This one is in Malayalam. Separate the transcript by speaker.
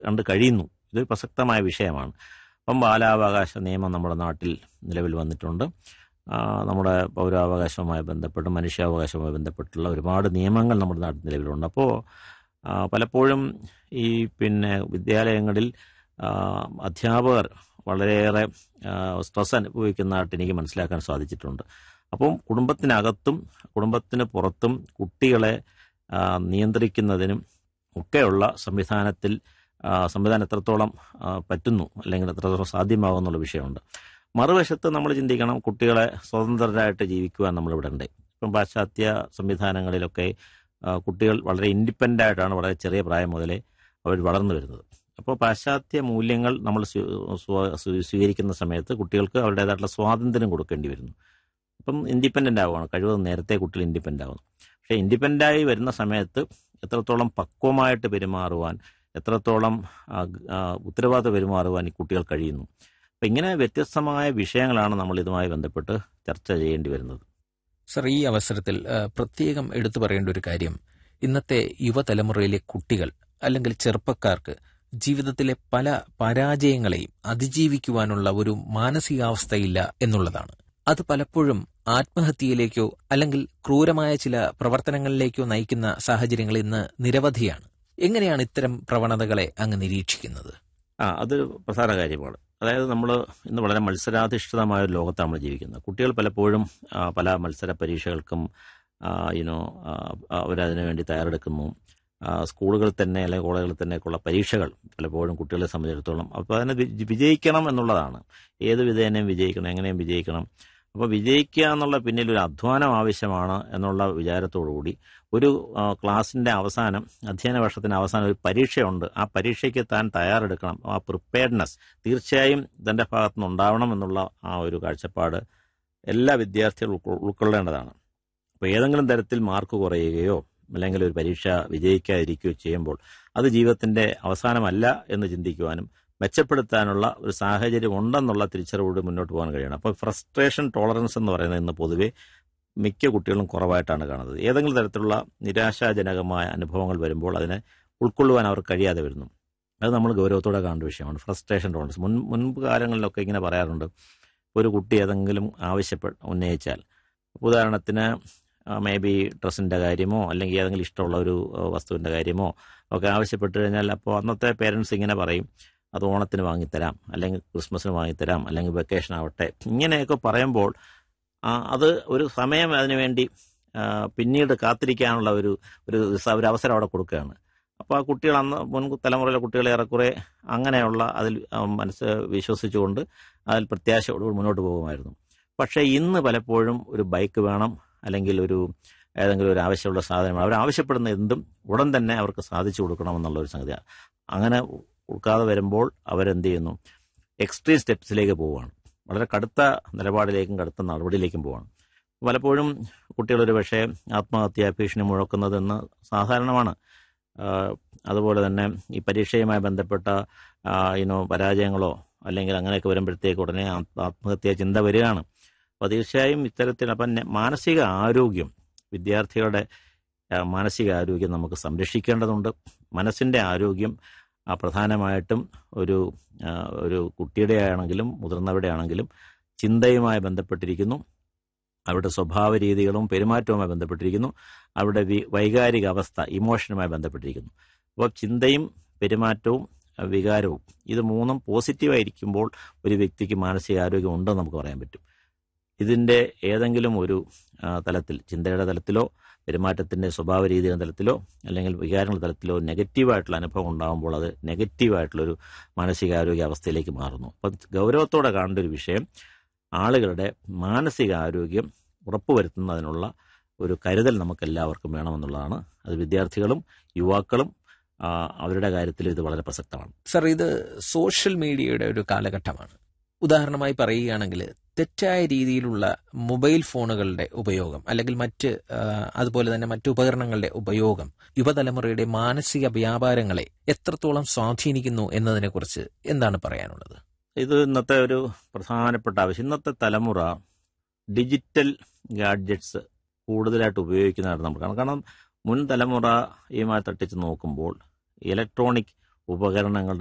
Speaker 1: കണ്ട് കഴിയുന്നു. ഇതൊരു പ്രസക്തമായ വിഷയമാണ്. അപ്പം ബാലാവകാശ നിയമം നമ്മുടെ നാട്ടിൽ നിലവിൽ വന്നിട്ടുണ്ട്. നമ്മുടെ പൗരാവകാശവുമായി ബന്ധപ്പെട്ട് മനുഷ്യാവകാശവുമായി ബന്ധപ്പെട്ടുള്ള ഒരുപാട് നിയമങ്ങൾ നമ്മുടെ നാട്ടിൽ നിലവിലുണ്ട്. അപ്പോൾ പലപ്പോഴും ഈ വിദ്യാലയങ്ങളിൽ അധ്യാപകർ വളരെയേറെ സ്ട്രെസ് അനുഭവിക്കുന്നതായിട്ട് എനിക്ക് മനസ്സിലാക്കാൻ സാധിച്ചിട്ടുണ്ട്. അപ്പം കുടുംബത്തിനകത്തും കുടുംബത്തിന് പുറത്തും കുട്ടികളെ നിയന്ത്രിക്കുന്നതിനും ഒക്കെയുള്ള സംവിധാനം എത്രത്തോളം പറ്റുന്നു അല്ലെങ്കിൽ എത്രത്തോളം സാധ്യമാകുന്നുള്ള വിഷയമുണ്ട്. മറുവശത്ത് നമ്മൾ ചിന്തിക്കണം, കുട്ടികളെ സ്വതന്ത്രരായിട്ട് ജീവിക്കുവാൻ നമ്മളിവിടെ ഉണ്ട്. ഇപ്പം പാശ്ചാത്യ സംവിധാനങ്ങളിലൊക്കെ കുട്ടികൾ വളരെ ഇൻഡിപെൻഡൻ്റ് ആയിട്ടാണ് വളരെ ചെറിയ പ്രായം മുതലേ അവർ വളർന്നു വരുന്നത്. അപ്പോൾ പാശ്ചാത്യ മൂല്യങ്ങൾ നമ്മൾ സ്വീകരിക്കുന്ന സമയത്ത് കുട്ടികൾക്ക് അവരുടേതായിട്ടുള്ള സ്വാതന്ത്ര്യം കൊടുക്കേണ്ടി വരുന്നു. അപ്പം ഇൻഡിപെൻഡൻ്റ് ആവുകയാണ്, കഴിവതും നേരത്തെ കുട്ടികൾ ഇൻഡിപെൻഡൻ്റ് ആവുന്നു. പക്ഷേ ഇൻഡിപെൻഡൻ്റായി വരുന്ന സമയത്ത് എത്രത്തോളം പക്വമായിട്ട് പെരുമാറുവാൻ, എത്രത്തോളം ഉത്തരവാദിത്വം പെരുമാറുവാൻ ഈ കുട്ടികൾ കഴിയുന്നു. അപ്പം ഇങ്ങനെ വ്യത്യസ്തമായ വിഷയങ്ങളാണ് നമ്മൾ ഇതുമായി ബന്ധപ്പെട്ട് ചർച്ച ചെയ്യേണ്ടി വരുന്നത്.
Speaker 2: സർ, ഈ അവസരത്തിൽ പ്രത്യേകം എടുത്തു പറയേണ്ട ഒരു കാര്യം, ഇന്നത്തെ യുവതലമുറയിലെ കുട്ടികൾ അല്ലെങ്കിൽ ചെറുപ്പക്കാർക്ക് ജീവിതത്തിലെ പല പരാജയങ്ങളെയും അതിജീവിക്കുവാനുള്ള ഒരു മാനസികാവസ്ഥയില്ല എന്നുള്ളതാണ്. അത് പലപ്പോഴും ആത്മഹത്യയിലേക്കോ അല്ലെങ്കിൽ ക്രൂരമായ ചില പ്രവർത്തനങ്ങളിലേക്കോ നയിക്കുന്ന സാഹചര്യങ്ങൾ ഇന്ന് നിരവധിയാണ്. എങ്ങനെയാണ് ഇത്തരം പ്രവണതകളെ അങ്ങ് നിരീക്ഷിക്കുന്നത്?
Speaker 1: അതൊരു പ്രധാന കാര്യമാണ്. അതായത് നമ്മൾ ഇന്ന് വളരെ മത്സരാധിഷ്ഠിതമായ ഒരു ലോകത്താണ് നമ്മൾ ജീവിക്കുന്നത്. കുട്ടികൾ പലപ്പോഴും പല മത്സര പരീക്ഷകൾക്കും അവരതിനു വേണ്ടി തയ്യാറെടുക്കുന്നു. സ്കൂളുകളിൽ തന്നെ അല്ലെങ്കിൽ കോളേജുകളിൽ തന്നെയൊക്കെയുള്ള പരീക്ഷകൾ പലപ്പോഴും കുട്ടികളെ സംബന്ധിച്ചിടത്തോളം അപ്പോൾ അതിനെ വിജയിക്കണം എന്നുള്ളതാണ്. ഏത് വിധേനയും വിജയിക്കണം, എങ്ങനെയും വിജയിക്കണം. അപ്പോൾ വിജയിക്കുക എന്നുള്ള പിന്നിൽ ഒരു അധ്വാനം ആവശ്യമാണ് എന്നുള്ള വിചാരത്തോടുകൂടി ഒരു ക്ലാസിൻ്റെ അവസാനം, അധ്യയന വർഷത്തിൻ്റെ അവസാനം ഒരു പരീക്ഷയുണ്ട്. ആ പരീക്ഷയ്ക്ക് താൻ തയ്യാറെടുക്കണം. ആ പ്രിപ്പയർഡ്നെസ് തീർച്ചയായും തൻ്റെ ഭാഗത്തുനിന്ന് ഉണ്ടാവണം എന്നുള്ള ആ ഒരു കാഴ്ചപ്പാട് എല്ലാ വിദ്യാർത്ഥികളും ഉൾക്കൊള്ളേണ്ടതാണ്. അപ്പോൾ ഏതെങ്കിലും തരത്തിൽ മാർക്ക് കുറയുകയോ അല്ലെങ്കിൽ ഒരു പരീക്ഷ വിജയിക്കാതിരിക്കുകയോ ചെയ്യുമ്പോൾ അത് ജീവിതത്തിൻ്റെ അവസാനമല്ല എന്ന് ചിന്തിക്കുവാനും മെച്ചപ്പെടുത്താനുള്ള ഒരു സാഹചര്യം ഉണ്ടെന്നുള്ള തിരിച്ചറിവോട് മുന്നോട്ട് പോകാൻ കഴിയണം. അപ്പോൾ ഫ്രസ്ട്രേഷൻ ടോളറൻസ് എന്ന് പറയുന്നത് ഇന്ന് പൊതുവെ മിക്ക കുട്ടികളും കുറവായിട്ടാണ് കാണുന്നത്. ഏതെങ്കിലും തരത്തിലുള്ള നിരാശാജനകമായ അനുഭവങ്ങൾ വരുമ്പോൾ അതിനെ ഉൾക്കൊള്ളുവാൻ അവർക്ക് കഴിയാതെ വരുന്നു. അത് നമ്മൾ ഗൗരവത്തോടെ കാണേണ്ട വിഷയമാണ്. ഫ്രസ്ട്രേഷൻ ടോളറൻസ് മുൻപ് കാലങ്ങളിലൊക്കെ ഇങ്ങനെ പറയാറുണ്ട്. ഒരു കുട്ടി ഏതെങ്കിലും ഉന്നയിച്ചാൽ, ഉദാഹരണത്തിന് മേ ബി ഡ്രസ്സിൻ്റെ കാര്യമോ അല്ലെങ്കിൽ ഏതെങ്കിലും ഇഷ്ടമുള്ള ഒരു വസ്തുവിൻ്റെ കാര്യമോ ഒക്കെ ആവശ്യപ്പെട്ട് കഴിഞ്ഞാൽ അപ്പോൾ അന്നത്തെ പേരൻസ് ഇങ്ങനെ പറയും, അത് ഓണത്തിന് വാങ്ങിത്തരാം, അല്ലെങ്കിൽ ക്രിസ്മസിന് വാങ്ങിത്തരാം, അല്ലെങ്കിൽ വെക്കേഷൻ ആവട്ടെ. ഇങ്ങനെയൊക്കെ പറയുമ്പോൾ അത് ഒരു സമയം അതിനുവേണ്ടി പിന്നീട് കാത്തിരിക്കാനുള്ള ഒരു അവസരം അവിടെ കൊടുക്കുകയാണ്. അപ്പോൾ ആ കുട്ടികൾ മുൻ തലമുറയിലെ കുട്ടികൾ ഏറെക്കുറെ അങ്ങനെയുള്ള അതിൽ വിശ്വസിച്ചുകൊണ്ട് അതിൽ പ്രത്യാശയോടുകൂടി മുന്നോട്ട് പോകുമായിരുന്നു. പക്ഷേ ഇന്ന് പലപ്പോഴും ഒരു ബൈക്ക് വേണം, അല്ലെങ്കിൽ ഏതെങ്കിലും ഒരു ആവശ്യമുള്ള സാധനം അവർ ആവശ്യപ്പെടുന്ന എന്തും ഉടൻ തന്നെ അവർക്ക് സാധിച്ചു കൊടുക്കണമെന്നുള്ള ഒരു സംഗതിയാണ്. അങ്ങനെ കൊടുക്കാതെ വരുമ്പോൾ അവരെന്ത് ചെയ്യുന്നു? എക്സ്ട്രീം സ്റ്റെപ്സിലേക്ക് പോവുകയാണ്. വളരെ കടുത്ത നിലപാടിലേക്കും കടുത്ത നടപടിയിലേക്കും പോവുകയാണ്. പലപ്പോഴും കുട്ടികളൊരു പക്ഷേ ആത്മഹത്യാ ഭീഷണി മുഴക്കുന്നതെന്ന് സാധാരണമാണ്. അതുപോലെ തന്നെ ഈ പരീക്ഷയുമായി ബന്ധപ്പെട്ട പരാജയങ്ങളോ അല്ലെങ്കിൽ അങ്ങനെയൊക്കെ വരുമ്പോഴത്തേക്ക് ഉടനെ ആത്മഹത്യാ ചിന്ത വരികയാണ്. അപ്പോൾ തീർച്ചയായും ഇത്തരത്തിൽ മാനസിക ആരോഗ്യം, വിദ്യാർത്ഥികളുടെ മാനസിക ആരോഗ്യം നമുക്ക് സംരക്ഷിക്കേണ്ടതുണ്ട്. മനസ്സിൻ്റെ ആരോഗ്യം പ്രധാനമായിട്ടും ഒരു കുട്ടിയുടെ ആണെങ്കിലും മുതിർന്നവരുടെ ആണെങ്കിലും ചിന്തയുമായി ബന്ധപ്പെട്ടിരിക്കുന്നു. അവരുടെ സ്വഭാവ രീതികളും പെരുമാറ്റവുമായി ബന്ധപ്പെട്ടിരിക്കുന്നു. അവരുടെ വൈകാരിക അവസ്ഥ, ഇമോഷനുമായി ബന്ധപ്പെട്ടിരിക്കുന്നു. അപ്പോൾ ചിന്തയും പെരുമാറ്റവും വികാരവും ഇത് മൂന്നും പോസിറ്റീവായിരിക്കുമ്പോൾ ഒരു വ്യക്തിക്ക് മാനസികാരോഗ്യം ഉണ്ടെന്ന് നമുക്ക് പറയാൻ പറ്റും. ഇതിൻ്റെ ഏതെങ്കിലും ഒരു തലത്തിൽ, ചിന്തയുടെ തലത്തിലോ പെരുമാറ്റത്തിൻ്റെ സ്വഭാവ രീതിയുടെ തലത്തിലോ അല്ലെങ്കിൽ വികാരങ്ങളുടെ തലത്തിലോ നെഗറ്റീവായിട്ടുള്ള അനുഭവം ഉണ്ടാകുമ്പോൾ അത് നെഗറ്റീവായിട്ടുള്ളൊരു മാനസികാരോഗ്യ അവസ്ഥയിലേക്ക് മാറുന്നു. അപ്പം ഗൗരവത്തോടെ കാണേണ്ട ഒരു വിഷയം ആളുകളുടെ മാനസികാരോഗ്യം ഉറപ്പുവരുത്തുന്നതിനുള്ള ഒരു കരുതൽ നമുക്കെല്ലാവർക്കും വേണമെന്നുള്ളതാണ്. അത് വിദ്യാർത്ഥികളും യുവാക്കളും അവരുടെ കാര്യത്തിൽ ഇത് വളരെ പ്രസക്തമാണ്.
Speaker 2: സർ, ഇത് സോഷ്യൽ മീഡിയയുടെ ഒരു കാലഘട്ടമാണ്. ഉദാഹരണമായി പറയുകയാണെങ്കിൽ തെറ്റായ രീതിയിലുള്ള മൊബൈൽ ഫോണുകളുടെ ഉപയോഗം അല്ലെങ്കിൽ അതുപോലെ തന്നെ മറ്റു ഉപകരണങ്ങളുടെ ഉപയോഗം യുവതലമുറയുടെ മാനസിക വ്യാപാരങ്ങളെ എത്രത്തോളം സ്വാധീനിക്കുന്നു എന്നതിനെക്കുറിച്ച് എന്താണ് പറയാനുള്ളത്? ഇത്
Speaker 1: ഇന്നത്തെ ഒരു പ്രധാനപ്പെട്ട ആവശ്യം. ഇന്നത്തെ തലമുറ ഡിജിറ്റൽ ഗാഡ്ജറ്റ്സ് കൂടുതലായിട്ട് ഉപയോഗിക്കുന്നതായിട്ട് നമുക്ക് കാണാം. കാരണം മുൻ തലമുറയുമായി തട്ടിച്ച് നോക്കുമ്പോൾ ഇലക്ട്രോണിക് ഉപകരണങ്ങളുടെ